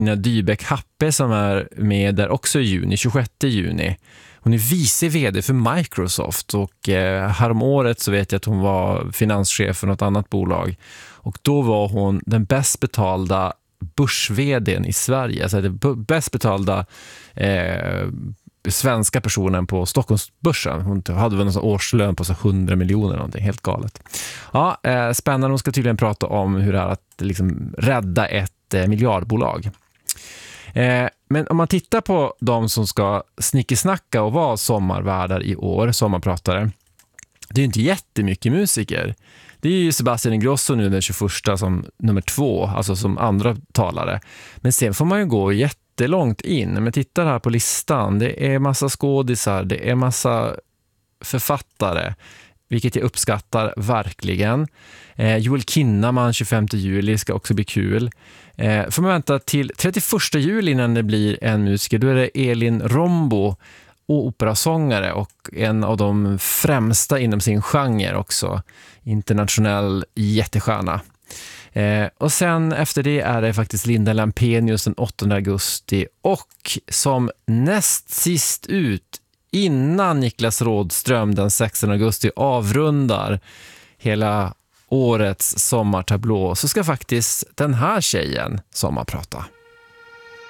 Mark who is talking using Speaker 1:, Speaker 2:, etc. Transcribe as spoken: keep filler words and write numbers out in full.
Speaker 1: Nina Dybeck Happe som är med där också i juni, tjugosjätte juni. Hon är vice vd för Microsoft och eh, häromåret så vet jag att hon var finanschef för något annat bolag. Och då var hon den bäst betalda börs-vdn i Sverige. Alltså den bäst betalda eh, svenska personen på Stockholmsbörsen. Hon hade väl en årslön på så hundra miljoner någonting, helt galet. Ja, eh, spännande. Hon ska tydligen prata om hur det är att liksom rädda ett eh, miljardbolag. Eh, men om man tittar på de som ska snickesnacka och vara sommarvärdar i år, sommarpratare, det är ju inte jättemycket musiker. Det är ju Sebastian Ingrosso nu den tjugoförsta som nummer två, alltså som andra talare. Men sen får man ju gå jättelångt in. Om jag tittar här på listan, det är massa skådisar, det är massa författare, vilket jag uppskattar verkligen. Eh, Joel Kinnaman tjugofemte juli ska också bli kul. Eh, får man vänta till trettioförsta juli innan det blir en musiker. Då är det Elin Rombo och operasångare och en av de främsta inom sin genre också. Internationell jättestjärna. Eh, och sen efter det är det faktiskt Linda Lampenius den åttonde augusti och som näst sist ut innan Niklas Rådström den sextonde augusti avrundar hela årets sommartablå så ska faktiskt den här tjejen sommarprata.